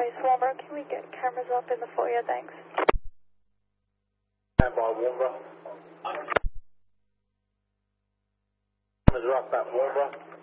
Ice Walmer. Can we get cameras up in the foyer? Thanks. Stand by, Walmer. Cameras are up at Walmer.